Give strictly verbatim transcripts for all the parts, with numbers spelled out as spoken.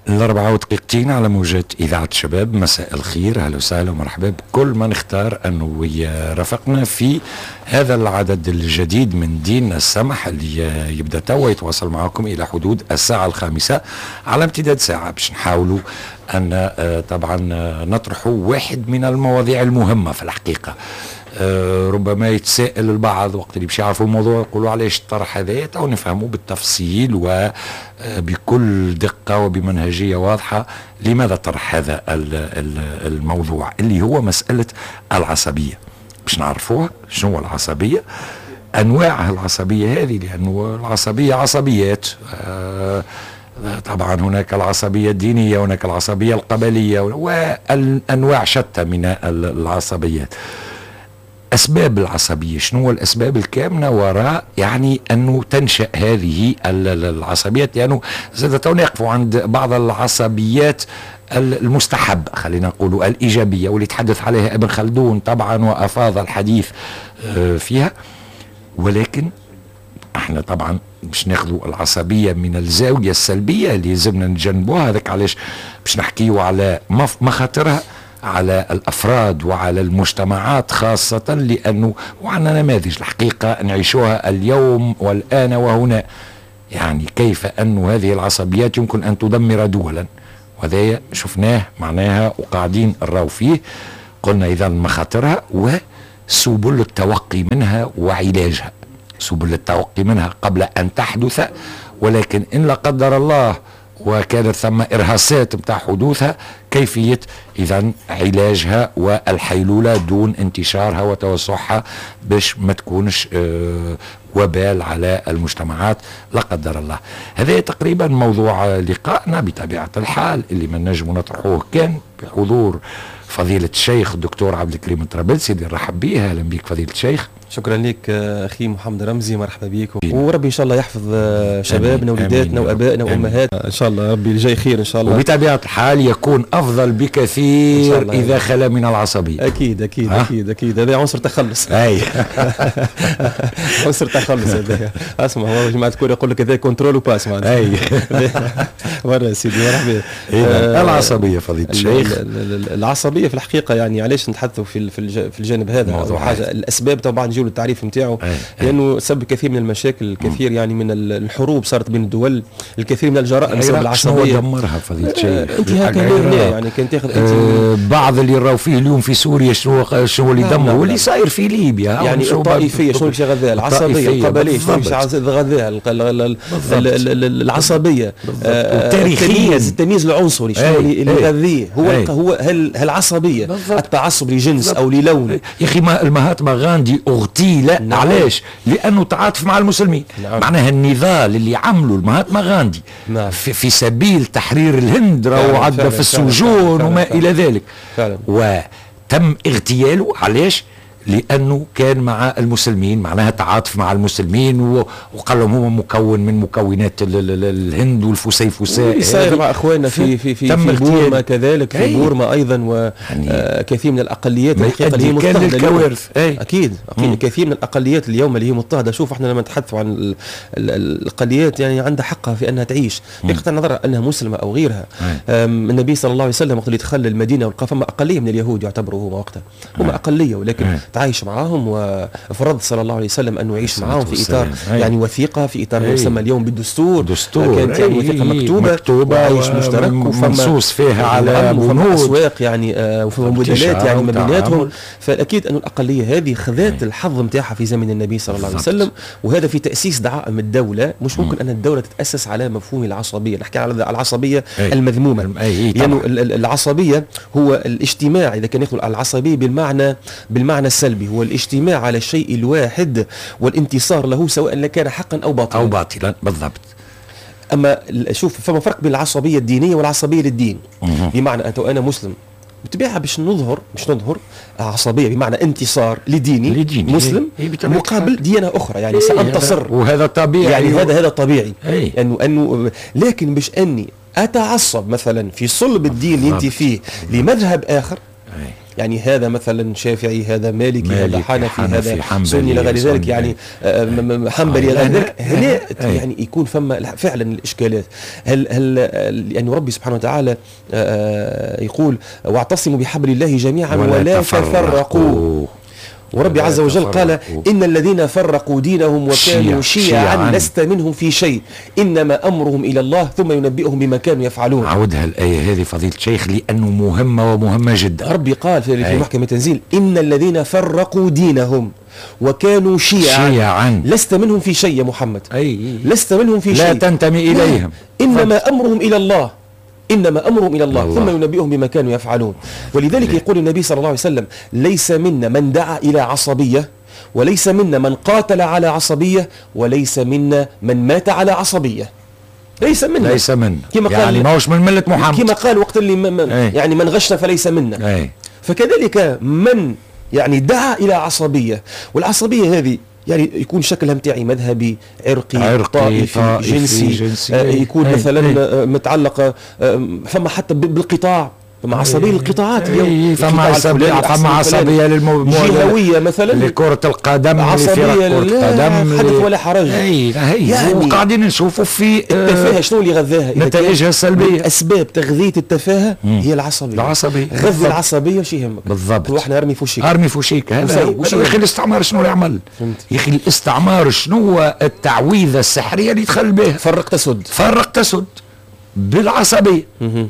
الأربعة ودقيقتين على موجات إذاعة شباب. مساء الخير، أهلا وسهلا ومرحبا بكل من اختار أنه يرافقنا في هذا العدد الجديد من دين السمح اللي يبدأ توا يتواصل معكم إلى حدود الساعة الخامسة على امتداد ساعة باش نحاولوا أن طبعا نطرحوا واحد من المواضيع المهمة في الحقيقة. أه ربما يتساءل البعض وقت اللي باش يعرفوا الموضوع يقولوا علاش الطرح هذا، او نفهموا بالتفصيل وبكل دقه وبمنهجيه واضحه لماذا طرح هذا الموضوع اللي هو مساله العصبيه. باش نعرفوها شنو هو العصبيه، انواع العصبيه هذه، لانه العصبيه عصبيات. أه طبعا هناك العصبية الدينية، هناك العصبية القبلية، والأنواع شتى من العصبيات. أسباب العصبية، شنو هو الأسباب الكامنة وراء يعني أنه تنشأ هذه العصبيات، لأنه زاد نقفوا عند بعض العصبيات المستحب، خلينا نقول الإيجابية، واللي تحدث عليها ابن خلدون طبعا وأفاض الحديث فيها. ولكن احنا طبعا باش ناخذوا العصبيه من الزاويه السلبيه اللي لازمنا نتجنبوها. هذاك علاش باش نحكيوا على مخاطرها على الافراد وعلى المجتمعات خاصه، لانه وعندنا نماذج الحقيقه نعيشوها اليوم والان وهنا، يعني كيف ان هذه العصبيات يمكن ان تدمر دولا، وهذا شفناه معناها وقاعدين نراو فيه. قلنا اذا مخاطرها وسبل التوقي منها وعلاجها، سبل التوقي منها قبل أن تحدث، ولكن إن لا قدر الله وكانت ثم إرهاصات متاع حدوثها، كيفية إذن علاجها والحيلولة دون انتشارها وتوسعها باش ما تكونش آه وبال على المجتمعات لا قدر الله. هذا تقريبا موضوع لقائنا بطبيعة الحال اللي من نجم نطرحوه كان بحضور فضيلة الشيخ الدكتور عبد الكريم الطرابلسي اللي نرحب به. اهلا بك فضيلة الشيخ. شكرا لك اخي محمد رمزي، مرحبا بكم، وربي ان شاء الله يحفظ شبابنا ووليداتنا وابائنا وامهاتنا ان شاء الله، ربي الجاي خير ان شاء الله. وبطبيعه الحال يكون افضل بكثير اذا خلا من العصبيه. اكيد اكيد ها؟ اكيد اكيد هذا عنصر تخلص. اي عنصر تخلص هذا. اسمع، هو جماعه الكوره يقول لك هذا كنترول وباس معناها. اي مرة سيدي مرحبا. آه العصبيه فضيله الشيخ، العصبيه في الحقيقه يعني علاش نتحدثوا في في الجانب هذا أو حاجه. الاسباب طبعا نجيو للتعريف نتاعو، لانه سبب كثير من المشاكل، الكثير يعني من الحروب صارت بين الدول، الكثير من الجرائم بسبب العصبيه. شنو دمرها فضيله الشيخ؟ انت هكا يعني كان تاخذ آه بعض اللي راهو فيه اليوم في سوريا شنو شنو اللي دمر، واللي صاير في ليبيا يعني الطائفيه شنو باش يغذيها، العصبيه القبليه شنو باش يغذيها، العصبيه التاريخيه، التمييز العنصري شنو اللي يغذيه، هو هو العصبيه، التعصب لجنس او للون. يا اخي المهاتما غاندي اغتيل. نعم. علاش؟ لانه تعاطف مع المسلمين. نعم. معناها النضال اللي عمله المهاتما غاندي نعم. في, في سبيل تحرير الهند راهو عدى في السجون وما فعلا الى ذلك فعلا. وتم اغتياله علاش؟ لانه كان مع المسلمين، معناها تعاطف مع المسلمين وقال لهم هم مكون من مكونات الهند والفسيفساء. صاير مع اخواننا في في في, في بورما كذلك، في بورما ايضا، وكثير من الاقليات الحقيقه اللي هي مضطهده الكوارث. اكيد اكيد كثير من الاقليات اليوم اللي هي مضطهده. شوف احنا لما نتحدثوا عن الاقليات يعني عندها حقها في انها تعيش بغض النظر انها مسلمه او غيرها. النبي صلى الله عليه وسلم وقت اللي دخل المدينه ولقى فما اقليه من اليهود يعتبروا هما وقتها هم اقليه، ولكن عايش معاهم، وفرض صلى الله عليه وسلم انه يعيش معاهم في اطار يعني وثيقه، في اطار ما يسمى اليوم بالدستور. دستور كانت يعني وثيقه مكتوبه, مكتوبة وعيش مشترك ومنصوص فيها على بنود اسواق يعني وفما مبادلات يعني ما بيناتهم. فاكيد انه الاقليه هذه خذت الحظ نتاعها في زمن النبي صلى الله عليه وسلم، وهذا في تاسيس دعائم الدوله. مش ممكن ان الدوله تتاسس على مفهوم العصبيه، نحكي على العصبيه المذمومه، لانه العصبيه هو الاجتماع. اذا كان ياخذ العصبيه بالمعنى بالمعنى السلبي هو الاجتماع على الشيء الواحد والانتصار له سواء كان حقا او باطلا او باطلا بالضبط. اما شوف فما فرق بين العصبيه الدينيه والعصبيه للدين. بمعنى انت وانا مسلم بالطبيعه باش نظهر باش نظهر عصبيه بمعنى انتصار لديني, لديني مسلم مقابل ديانه اخرى، يعني سانتصر، وهذا طبيعي يعني هذا هذا طبيعي انه انه لكن باش اني اتعصب مثلا في صلب الدين اللي انت فيه لمذهب اخر يعني هذا مثلا شافعي، هذا مالكي، مالكي هذا حنفي، حنفي هذا سني إلى غير ذلك، يعني حنبلي إلى غير ذلك. هنا يعني يكون فما فعلا الإشكالات. هل هل يعني ربي سبحانه وتعالى يقول واعتصموا بحبل الله جميعا ولا, ولا تفرقوا، وربي عز وجل قال إن الذين فرقوا دينهم وكانوا شيعا لست منهم في شيء إنما أمرهم إلى الله ثم ينبئهم بما كانوا يفعلون. عودها الآية هذه فضيلة الشيخ لأنه مهمة ومهمة جدا. ربي قال في, في محكمة تنزيل إن الذين فرقوا دينهم وكانوا شيعا, شيعا لست منهم في شيء يا محمد. أي لست منهم في لا شيء، لا تنتمي إليهم، إنما أمرهم إلى الله إنما أمرهم إلى الله, الله ثم ينبئهم بما كانوا يفعلون. ولذلك يقول النبي صلى الله عليه وسلم ليس منا من دعا إلى عصبية، وليس منا من قاتل على عصبية، وليس منا من مات على عصبية. ليس منا ليس منا كما يعني قال ما هوش من ملة محمد، كما قال وقت اللي من يعني من غشنا فليس منا. أي. فكذلك من يعني دعا إلى عصبية، والعصبية هذه يعني يكون شكلها متاعي مذهبي، عرقي, عرقي طائفي, طائفي جنسي, جنسي آه يكون أي مثلا أي متعلقة آه فما حتى بالقطاع، فما عصبية للقطاعات اليوم، فما عصبية فما عصبية للجهوية مثلا لكرة القدم، عصبية للقدم، حدث ولا حرج. اي هي يعني وقاعدين نشوفوا في التفاهة شنو اللي غذاها، نتائجها السلبية. أسباب تغذية التفاهة هي العصبية. العصبية غذي العصبية وش يهمك بالضبط. واحنا ارمي فوشيك ارمي فوشيك هذا يا اخي الاستعمار شنو يعمل يا اخي الاستعمار شنو التعويذة السحرية اللي دخل بها؟ فرق تسد فرق تسد بالعصبية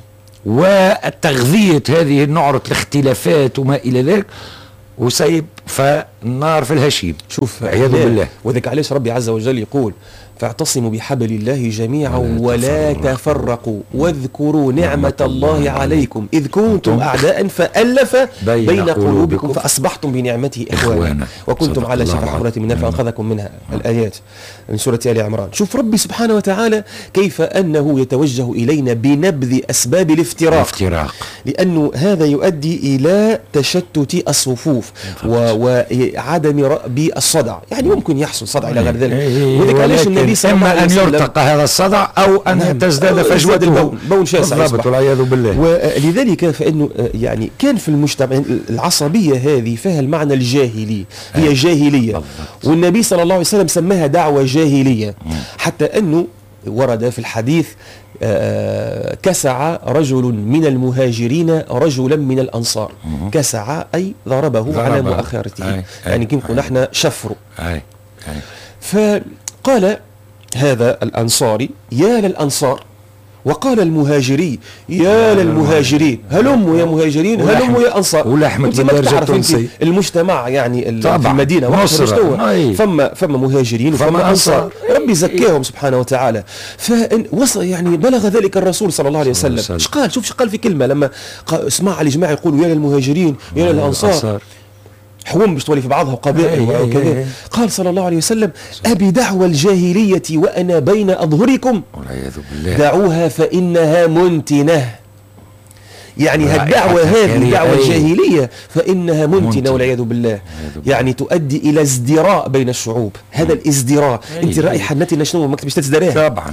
وتغذية هذه النعرة الاختلافات وما إلى ذلك، وسيب فالنار في الهشيم. شوف عياذ بالله. وذلك علاش ربي عز وجل يقول فاعتصموا بحبل الله جميعا ولا تفرقوا واذكروا نعمة الله عليكم إذ كنتم أعداء فألف بين, بين قلوبكم فأصبحتم بنعمته إخوانا وكنتم على شفا حفرة من نار فأنقذكم منها. الآيات من سورة آل عمران. شوف ربي سبحانه وتعالى كيف أنه يتوجه إلينا بنبذ أسباب الافتراق، افتراق. لأنه هذا يؤدي إلى تشتت الصفوف وعدم رأب الصدع. يعني ممكن يحصل صدع إلى غير ذلك، وذلك علاش النبي إما أن يرتقى هذا الصدع أو أن نعم. تزداد فجوته بول شاسع والعياذ بالله. ولذلك فإنه يعني كان في المجتمع العصبية هذه فيها المعنى الجاهلي، هي جاهلية، والنبي صلى الله عليه وسلم سماها دعوة جاهلية، حتى أنه ورد في الحديث كسع رجل من المهاجرين رجلا من الأنصار. كسع أي ضربه, ضربه. على مؤخرته، يعني كنكو نحن شفروا. فقال هذا الأنصاري يا للأنصار، وقال المهاجري يا للمهاجرين، هلموا يا مهاجرين هلموا يا أنصار. ولحمة بالدرجة التونسية المجتمع يعني في المدينة مصر فما فما مهاجرين وفما أنصار. ربي زكاهم سبحانه وتعالى. فوصل يعني بلغ ذلك الرسول صلى الله عليه وسلم. ايش قال؟ شوف ايش قال في كلمة لما اسمع الجماعة يقولوا يا للمهاجرين يا للأنصار، حوم باش تولي في بعضها قبائل وكذا. قال صلى الله عليه وسلم أبي دعوى الجاهلية وأنا بين أظهركم دعوها فإنها منتنة. يعني هالدعوة هذه الدعوة الجاهلية فإنها منتنة والعياذ بالله، يعني تؤدي إلى ازدراء بين الشعوب. هذا الازدراء أنت رائحة نتنة شنو ما باش تزدريها طبعا،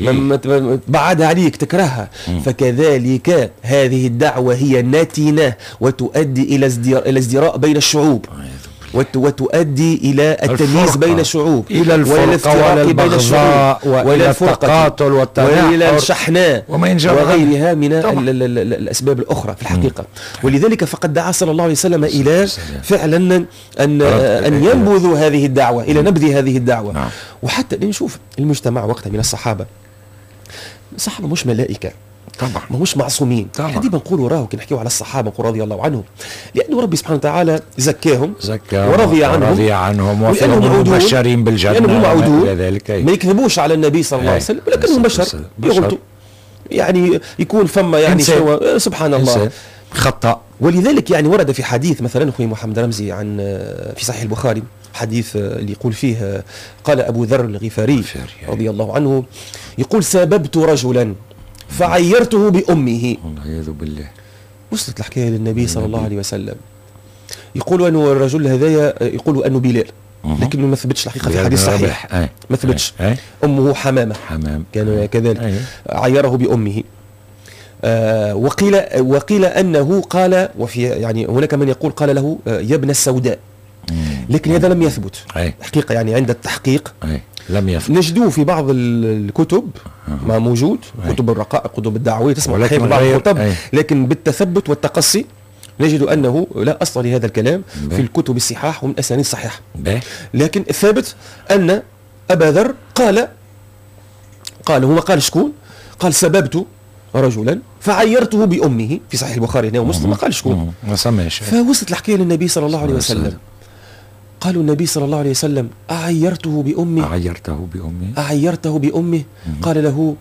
بعدها عليك تكرهها. فكذلك هذه الدعوة هي نتنة وتؤدي إلى ازدراء إلى ازدراء بين الشعوب، وتؤدي إلى التمييز بين الشعوب، إلى الفرقة بين الشعوب، وإلى التقاتل والتناحر وإلى الشحناء وغيرها من طبعا. الأسباب الأخرى في الحقيقة. ولذلك فقد دعا صلى الله عليه وسلم إلى فعلا أن أن ينبذوا هذه الدعوة، إلى نبذ هذه الدعوة. نعم. وحتى نشوف المجتمع وقتها من الصحابة، الصحابة مش ملائكة طبعا، ما مش معصومين. احنا ديما نقولوا راهو كي نحكيو على الصحابه نقول رضي الله عنهم، لانه ربي سبحانه وتعالى زكاهم زكاهم ورضي عنهم ورضي عنهم وفيهم مبشرين بالجنه، لانهم عدول ما يكذبوش على النبي صلى الله عليه وسلم، ولكنهم بشر يغلطوا، يعني يكون فما يعني شو سبحان الله خطأ. ولذلك يعني ورد في حديث مثلا اخوي محمد رمزي عن في صحيح البخاري حديث اللي يقول فيه قال ابو ذر الغفاري رضي الله عنه يقول سببت رجلا فعيرته بأمه. والعياذ بالله. وصلت الحكاية للنبي صلى الله عليه وسلم. يقولوا أنه الرجل هذايا يقولوا أنه بلال، لكنه ما ثبتش الحقيقة في حديث صحيح، ما ثبتش. أمه حمامة حمام كان كذلك. عيره بأمه. آه وقيل وقيل انه قال، وفي يعني هناك من يقول قال له آه يا ابن السوداء، لكن هذا لم يثبت حقيقه، يعني عند التحقيق أي. لم يثبت. نجدوه في بعض الكتب أه. ما موجود أي. كتب الرقائق، كتب الدعويه تسمع في بعض الكتب، لكن بالتثبت والتقصي نجد انه لا اصل لهذا الكلام بي. في الكتب الصحاح ومن اسانيد صحيحه، لكن الثابت ان ابا ذر قال قال هو قال شكون؟ قال سببت رجلا فعيرته بامه، في صحيح البخاري هنا ومسلم، ما قال شكون، ما سماش. فوصلت الحكايه للنبي صلى الله عليه وسلم، قالوا النبي صلى الله عليه وسلم أعيرته بأمه أعيرته بأمه أعيرته بأمه قال له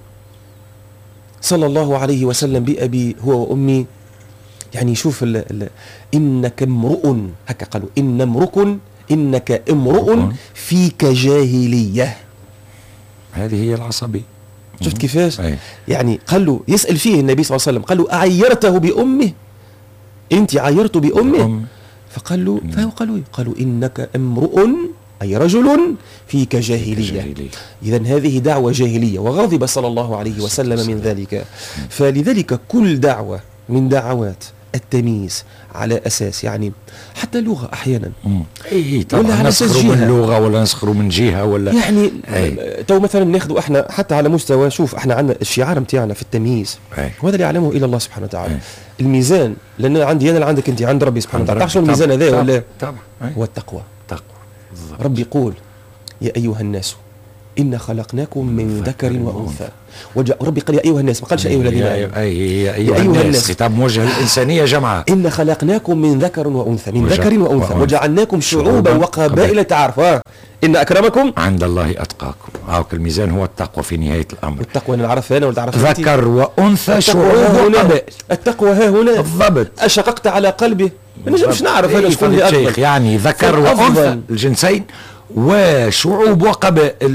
صلى الله عليه وسلم بأبي هو وأمي، يعني شوف ال ال إنك امرؤ، هكا قالوا إن امرؤ إنك امرؤ فيك جاهلية. هذه هي العصبية. شفت كيفاش؟ يعني قال له يسأل فيه النبي صلى الله عليه وسلم، قال له أعيرته بأمه، أنت عيرته بأمه؟ أم. فقال له فهو قالوا قالوا إنك امرؤ أي رجل فيك جاهلية. إذا هذه دعوة جاهلية، وغضب صلى الله عليه وسلم من ذلك. فلذلك كل دعوة من دعوات التمييز على أساس يعني حتى اللغة أحيانا اي طبعا نسخروا من لغة ولا نسخروا من جهة ولا يعني تو مثلا ناخذ احنا حتى على مستوى، شوف احنا عندنا الشعار نتاعنا في التمييز وهذا اللي يعلمه إلا الله سبحانه وتعالى. أي. الميزان لأن عندي أنا عندك أنت عند ربي سبحانه وتعالى، تعرفوا الميزان هذا ولا؟ طبعا هو التقوى. تقوى. ربي يقول يا أيها الناس إن خلقناكم من ذكر وأنثى، وجاء ربي قال يا أيها الناس، ما قالش أيها الذين آمنوا. أي يا أيها الناس، خطاب موجه للإنسانية جمعاء. إن خلقناكم من ذكر وأنثى، من ذكر وأنثى وجعلناكم شعوبا وقبائل تعارفوا إن أكرمكم عند الله أتقاكم. هاك الميزان هو التقوى في نهاية الأمر. التقوى أنا نعرفها أنا ولا تعرفها أنت؟ ذكر وأنثى شعوب وقبائل. التقوى ها هنا بالضبط. أشققت على قلبي ما نجمش نعرف هذا شكون اللي أفضل، يعني ذكر وأنثى الجنسين وشعوب وقبائل،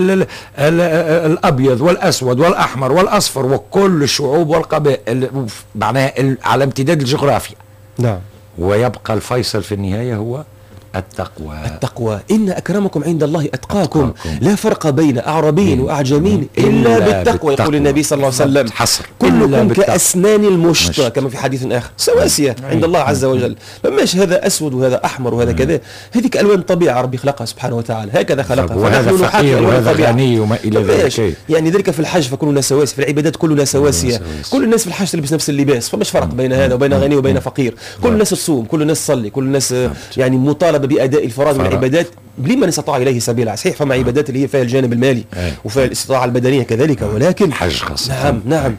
الأبيض والأسود والأحمر والأصفر وكل الشعوب والقبائل، معناها على امتداد الجغرافيا. نعم. ويبقى الفيصل في النهاية هو التقوى. التقوى إن أكرمكم عند الله أتقاكم. لا فرق بين أعرابي وأعجمي إلا بالتقوى، يقول النبي صلى الله عليه وسلم حصر كلكم كأسنان المشط كما في حديث آخر، سواسية عند الله عز وجل. فماش هذا أسود وهذا أحمر وهذا كذا، هذه كألوان طبيعة ربي خلقها سبحانه وتعالى، هكذا خلقها. وهذا فقير وهذا غني وما إلى ذلك. يعني ذلك في الحج فكلنا سواسية، في العبادات كلنا سواسية، كل الناس في الحج تلبس نفس اللباس، فماش فرق بين هذا وبين غني وبين فقير، كل الناس تصوم، كل الناس تصلي، كل الناس يعني مطالبة بأداء الفرائض من العبادات لمن استطاع إليه سبيلا. صحيح فما عبادات اللي هي فيها الجانب المالي وفيها الاستطاعة البدنية كذلك، ولكن حج خاصة. نعم نعم.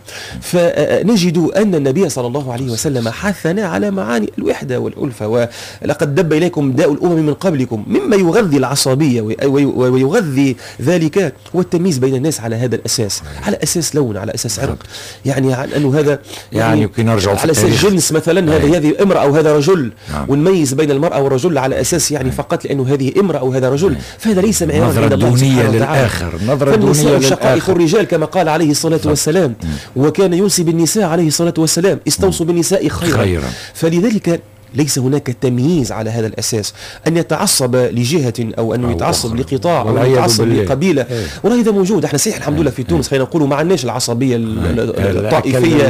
فنجد أن النبي صلى الله عليه وسلم حثنا على معاني الوحدة والألفة، ولقد دب إليكم داء الأمم من قبلكم، مما يغذي العصبية ويغذي ذلك هو التمييز بين الناس على هذا الأساس، على أساس لون، على أساس عرق، يعني على أنه هذا يعني يمكن نرجع على أساس جنس مثلا، هذا هذه امرأة أو هذا رجل، ونميز بين المرأة والرجل على أساس يعني فقط لأنه هذه امرأة أو هذا رجل، فهذا ليس معيار عند الله سبحانه وتعالى. نظرة دونية شقائق الرجال كما قال عليه الصلاة والسلام، وكان يوصي بالنساء عليه الصلاة والسلام استوصوا بالنساء خيرا, خيرا. فلذلك ليس هناك تمييز على هذا الأساس، أن يتعصب لجهة أو أنه يتعصب لقطاع أو يتعصب لقبيلة. والله هذا موجود، احنا صحيح الحمد لله في تونس خلينا نقولوا ما عندناش العصبية الطائفية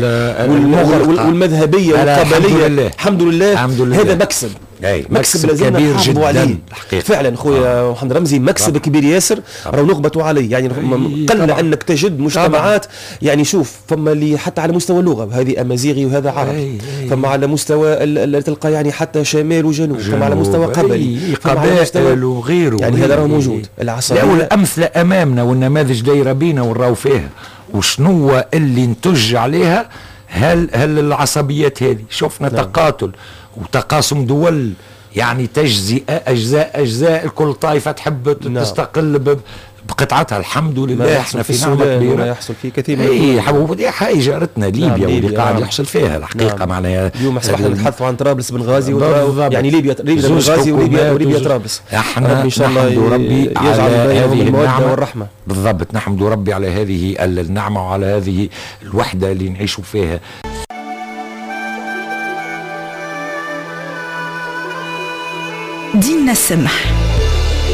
والمذهبية والقبلية، الحمد لله. هذا مكسب مكسب لازم نحافظوا عليه فعلا خويا محمد رمزي، مكسب كبير ياسر راهو نغبطوا عليه. يعني قل انك تجد مجتمعات يعني شوف فما اللي حتى على مستوى اللغه هذه امازيغي وهذا عربي، فما على مستوى تلقى يعني حتى شمال وجنوب، فما على مستوى قبلي، قبائل وغيره، يعني هذا راه موجود. العصبيه والامثله امامنا والنماذج دايره بينا ونراو فيها، وشنو اللي نتج عليها هل هل العصبيات هذه. شفنا نعم. تقاتل وتقاسم دول، يعني تجزئة أجزاء أجزاء، كل طائفة تحب نعم. تستقل بقطعتها. الحمد لله احنا في نعمة كبيرة ما يحصل في كثير من اي حبوب حاجة جارتنا ليبيا نعم. واللي قاعد نعم. يحصل فيها الحقيقة نعم. معناها اليوم احنا نتحدثوا عن طرابلس بنغازي يعني ليبيا ليبيا بنغازي وليبيا وليبيا طرابلس. احنا ان شاء الله ربي يجعل بينهم المودة والرحمة. بالضبط، نحمد ربي على هذه النعمة وعلى هذه الوحدة اللي نعيشوا فيها. ديننا السمح.